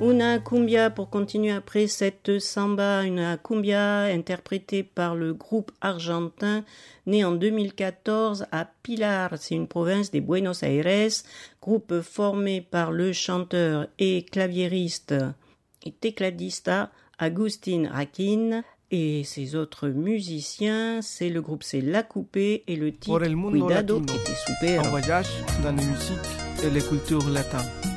Una cumbia pour continuer après cette samba, une cumbia interprétée par le groupe argentin né en 2014 à Pilar, c'est une province des Buenos Aires, groupe formé par le chanteur et claviériste et tecladista Agustín Raquin et ses autres musiciens, c'est La Coupé et le titre Cuidado que te supero. Un voyage dans les musiques et les cultures latines.